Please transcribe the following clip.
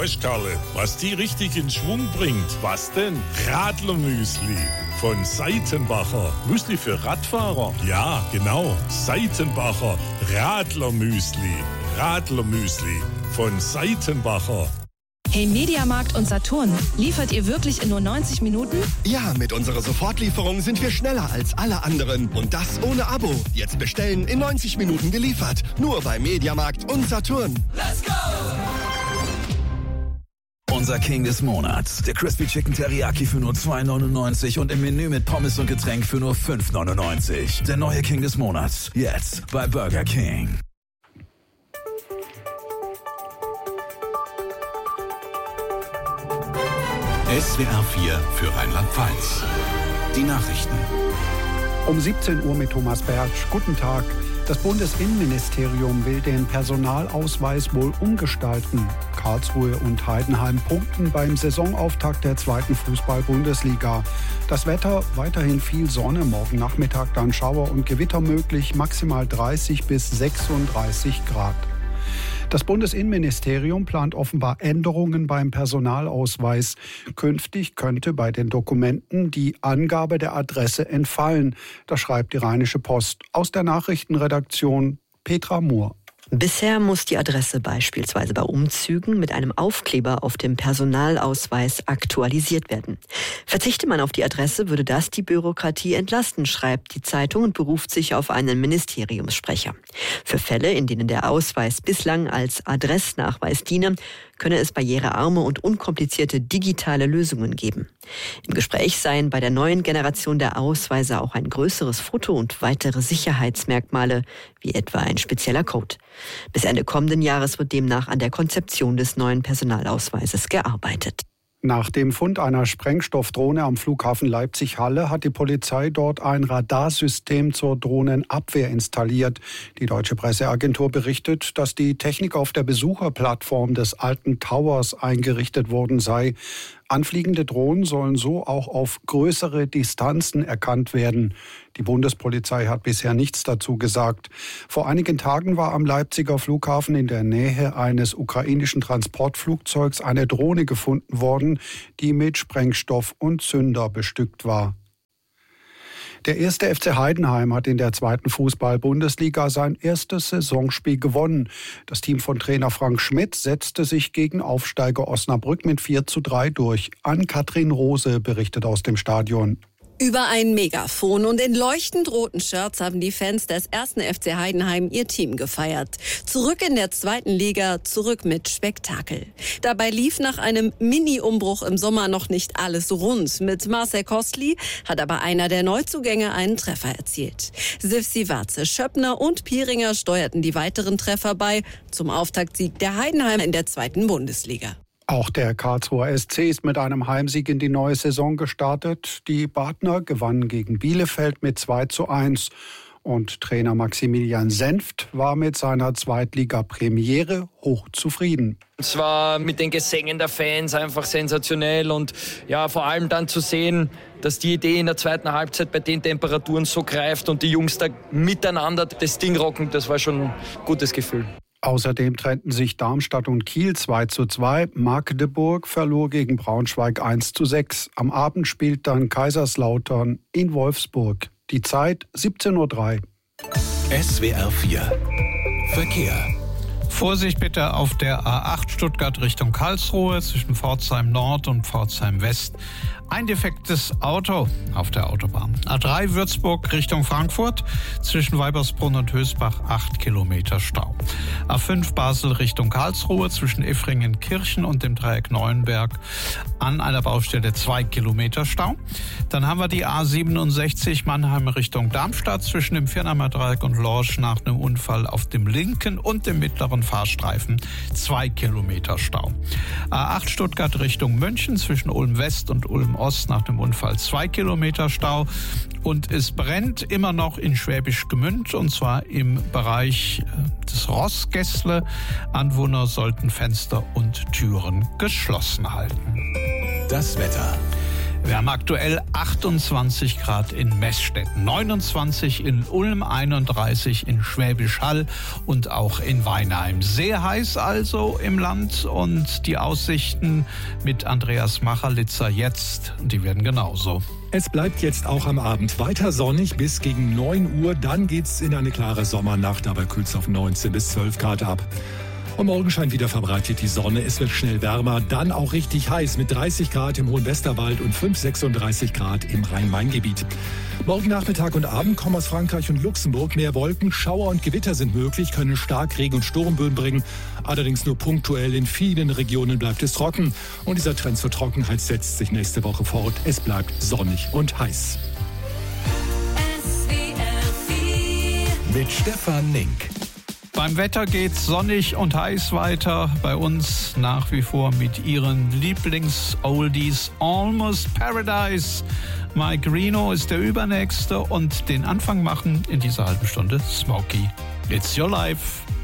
Weißt Karle, was die richtig in Schwung bringt? Was denn? Radlermüsli von Seitenbacher. Müsli für Radfahrer? Ja, genau. Seitenbacher Radlermüsli. Radlermüsli von Seitenbacher. Hey Mediamarkt und Saturn, liefert ihr wirklich in nur 90 Minuten? Ja, mit unserer Sofortlieferung sind wir schneller als alle anderen. Und das ohne Abo. Jetzt bestellen, in 90 Minuten geliefert. Nur bei Mediamarkt und Saturn. Let's go! Unser King des Monats. Der Crispy Chicken Teriyaki für nur 2,99 und im Menü mit Pommes und Getränk für nur 5,99. Der neue King des Monats. Jetzt bei Burger King. SWR 4 für Rheinland-Pfalz. Die Nachrichten. Um 17 Uhr mit Thomas Bertsch. Guten Tag. Das Bundesinnenministerium will den Personalausweis wohl umgestalten. Karlsruhe und Heidenheim punkten beim Saisonauftakt der 2. Fußball-Bundesliga. Das Wetter, weiterhin viel Sonne, morgen Nachmittag dann Schauer und Gewitter möglich, maximal 30 bis 36 Grad. Das Bundesinnenministerium plant offenbar Änderungen beim Personalausweis. Künftig könnte bei den Dokumenten die Angabe der Adresse entfallen. Das schreibt die Rheinische Post. Aus der Nachrichtenredaktion Petra Mohr. Bisher muss die Adresse beispielsweise bei Umzügen mit einem Aufkleber auf dem Personalausweis aktualisiert werden. Verzichte man auf die Adresse, würde das die Bürokratie entlasten, schreibt die Zeitung und beruft sich auf einen Ministeriumssprecher. Für Fälle, in denen der Ausweis bislang als Adressnachweis diene, könne es barrierearme und unkomplizierte digitale Lösungen geben. Im Gespräch seien bei der neuen Generation der Ausweise auch ein größeres Foto und weitere Sicherheitsmerkmale, wie etwa ein spezieller Code. Bis Ende kommenden Jahres wird demnach an der Konzeption des neuen Personalausweises gearbeitet. Nach dem Fund einer Sprengstoffdrohne am Flughafen Leipzig-Halle hat die Polizei dort ein Radarsystem zur Drohnenabwehr installiert. Die Deutsche Presseagentur berichtet, dass die Technik auf der Besucherplattform des alten Towers eingerichtet worden sei. Anfliegende Drohnen sollen so auch auf größere Distanzen erkannt werden. Die Bundespolizei hat bisher nichts dazu gesagt. Vor einigen Tagen war am Leipziger Flughafen in der Nähe eines ukrainischen Transportflugzeugs eine Drohne gefunden worden, die mit Sprengstoff und Zünder bestückt war. Der 1. FC Heidenheim hat in der 2. Fußball-Bundesliga sein erstes Saisonspiel gewonnen. Das Team von Trainer Frank Schmidt setzte sich gegen Aufsteiger Osnabrück mit 4:3 durch. Ann-Kathrin Rose berichtet aus dem Stadion. Über ein Megafon und in leuchtend roten Shirts haben die Fans des 1. FC Heidenheim ihr Team gefeiert. Zurück in der 2. Liga, zurück mit Spektakel. Dabei lief nach einem Mini-Umbruch im Sommer noch nicht alles rund. Mit Marcel Kostli hat aber einer der Neuzugänge einen Treffer erzielt. Sivsi Warze, Schöppner und Pieringer steuerten die weiteren Treffer bei zum Auftaktsieg der Heidenheim in der 2. Bundesliga. Auch der Karlsruher SC ist mit einem Heimsieg in die neue Saison gestartet. Die Badner gewannen gegen Bielefeld mit 2:1. Und Trainer Maximilian Senft war mit seiner Zweitliga-Premiere hochzufrieden. Es war mit den Gesängen der Fans einfach sensationell und ja, vor allem dann zu sehen, dass die Idee in der zweiten Halbzeit bei den Temperaturen so greift und die Jungs da miteinander das Ding rocken, das war schon ein gutes Gefühl. Außerdem trennten sich Darmstadt und Kiel 2:2. Magdeburg verlor gegen Braunschweig 1:6. Am Abend spielt dann Kaiserslautern in Wolfsburg. Die Zeit 17:03 Uhr. SWR 4 Verkehr. Vorsicht bitte auf der A8 Stuttgart Richtung Karlsruhe zwischen Pforzheim Nord und Pforzheim West. Ein defektes Auto auf der Autobahn. A3 Würzburg Richtung Frankfurt zwischen Weibersbrunn und Hösbach 8 Kilometer Stau. A5 Basel Richtung Karlsruhe zwischen Effringen-Kirchen und dem Dreieck Neuenberg an einer Baustelle 2 Kilometer Stau. Dann haben wir die A67 Mannheim Richtung Darmstadt zwischen dem Firnheimer Dreieck und Lorsch nach einem Unfall auf dem linken und dem mittleren Fahrstreifen 2 Kilometer Stau. A8 Stuttgart Richtung München zwischen Ulm West und Ulm Ost nach dem Unfall 2 Kilometer Stau. Und es brennt immer noch in Schwäbisch Gmünd und zwar im Bereich des Rossgässle. Anwohner sollten Fenster und Türen geschlossen halten. Das Wetter. Wir haben aktuell 28 Grad in Meßstedt, 29 in Ulm, 31 in Schwäbisch Hall und auch in Weinheim. Sehr heiß also im Land und die Aussichten mit Andreas Machelitzer jetzt, die werden genauso. Es bleibt jetzt auch am Abend weiter sonnig bis gegen 9 Uhr. Dann geht's in eine klare Sommernacht, aber kühlt es auf 19 bis 12 Grad ab. Und morgen scheint wieder verbreitet die Sonne. Es wird schnell wärmer, dann auch richtig heiß mit 30 Grad im Hohen Westerwald und 36 Grad im Rhein-Main-Gebiet. Morgen Nachmittag und Abend kommen aus Frankreich und Luxemburg mehr Wolken. Schauer und Gewitter sind möglich, können Starkregen und Sturmböen bringen. Allerdings nur punktuell. In vielen Regionen bleibt es trocken. Und dieser Trend zur Trockenheit setzt sich nächste Woche fort. Es bleibt sonnig und heiß. Mit Stefan Link. Beim Wetter geht's sonnig und heiß weiter. Bei uns nach wie vor mit ihren Lieblings-Oldies Almost Paradise. Mike Reno ist der Übernächste und den Anfang machen in dieser halben Stunde Smokey. It's your life.